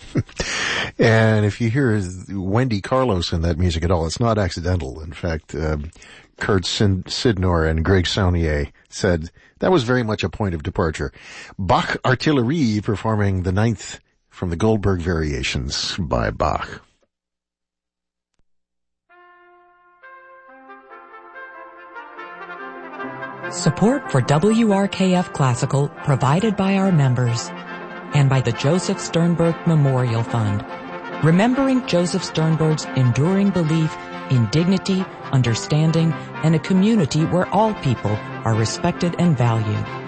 And if you hear Wendy Carlos in that music at all, it's not accidental. In fact, Kurt Sidnor and Greg Saunier said that was very much a point of departure. Bach Artillerie performing the 9th from the Goldberg Variations by Bach. Support for WRKF Classical provided by our members and by the Joseph Sternberg Memorial Fund, remembering Joseph Sternberg's enduring belief in dignity, understanding, and a community where all people are respected and valued.